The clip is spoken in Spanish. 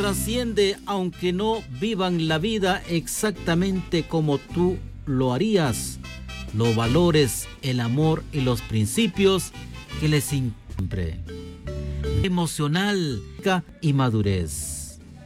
Trasciende aunque no vivan la vida exactamente como tú lo harías. Los valores, el amor y los principios que les siempre emocional y madurez.